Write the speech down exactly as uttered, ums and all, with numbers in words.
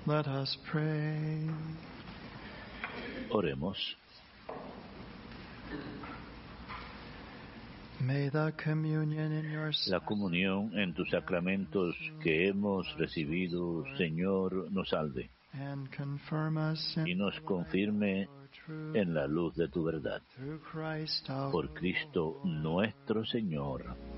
Let us pray. Oremos. May the communion in your La comunión en tus sacramentos que hemos recibido, Señor, nos salve and confirm us in y nos confirme en la luz de tu verdad. through Christ our Por Cristo nuestro Señor.